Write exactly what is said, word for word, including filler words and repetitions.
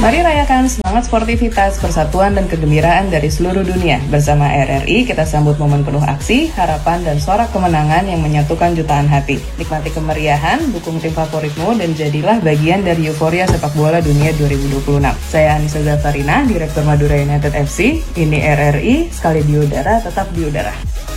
Mari rayakan semangat sportivitas, persatuan, dan kegembiraan dari seluruh dunia. Bersama R R I, kita sambut momen penuh aksi, harapan, dan sorak kemenangan yang menyatukan jutaan hati. Nikmati kemeriahan, dukung tim favoritmu, dan jadilah bagian dari euforia sepak bola dunia dua ribu dua puluh enam. Saya Anissa Zafarina, Direktur Madura United F C. Ini R R I, sekali di udara, tetap di udara.